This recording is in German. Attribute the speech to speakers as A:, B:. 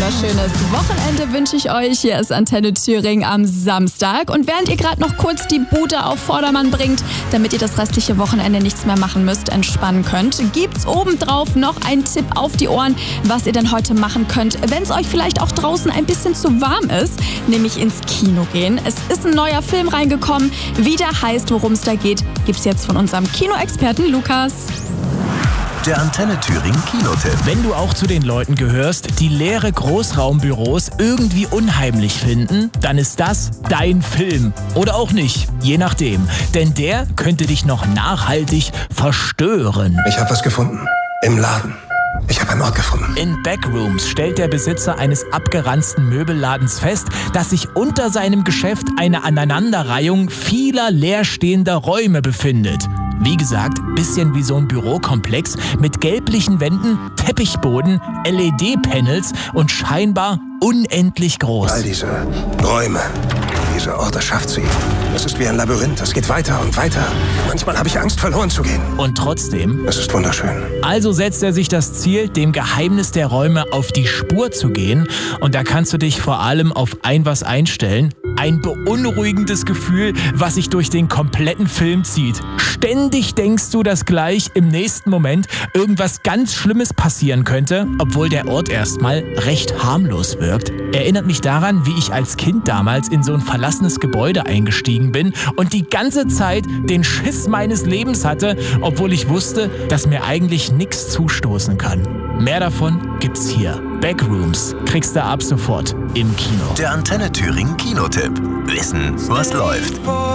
A: wunderschönes Wochenende wünsche ich euch. Hier ist Antenne Thüringen am Samstag. Und während ihr gerade noch kurz die Bude auf Vordermann bringt, damit ihr das restliche Wochenende nichts mehr machen müsst, entspannen könnt, gibt's obendrauf noch einen Tipp auf die Ohren, was ihr denn heute machen könnt, wenn es euch vielleicht auch draußen ein bisschen zu warm ist, nämlich ins Kino gehen. Es ist ein neuer Film reingekommen. Wie der heißt, worum es da geht, gibt's jetzt von unserem Kinoexperten Lukas.
B: Der Antenne Thüringen Kinotipp.
C: Wenn du auch zu den Leuten gehörst, die leere Großraumbüros irgendwie unheimlich finden, dann ist das dein Film. Oder auch nicht, je nachdem. Denn der könnte dich noch nachhaltig verstören.
D: Ich habe was gefunden. Im Laden. Ich habe einen Ort gefunden.
C: In Backrooms stellt der Besitzer eines abgeranzten Möbelladens fest, dass sich unter seinem Geschäft eine Aneinanderreihung vieler leerstehender Räume befindet. Wie gesagt, bisschen wie so ein Bürokomplex mit gelblichen Wänden, Teppichboden, LED-Panels und scheinbar unendlich groß.
D: All diese Räume, diese Orte schafft sie. Es ist wie ein Labyrinth, es geht weiter und weiter. Manchmal habe ich Angst, verloren zu gehen.
C: Und trotzdem?
D: Es ist wunderschön.
C: Also setzt er sich das Ziel, dem Geheimnis der Räume auf die Spur zu gehen. Und da kannst du dich vor allem auf was einstellen. Ein beunruhigendes Gefühl, was sich durch den kompletten Film zieht. Ständig denkst du, dass gleich im nächsten Moment irgendwas ganz Schlimmes passieren könnte, obwohl der Ort erstmal recht harmlos wirkt. Erinnert mich daran, wie ich als Kind damals in so ein verlassenes Gebäude eingestiegen bin und die ganze Zeit den Schiss meines Lebens hatte, obwohl ich wusste, dass mir eigentlich nichts zustoßen kann. Mehr davon gibt's hier. Backrooms kriegst du ab sofort im Kino.
B: Der Antenne Thüringen Kinotipp. Wissen, was läuft.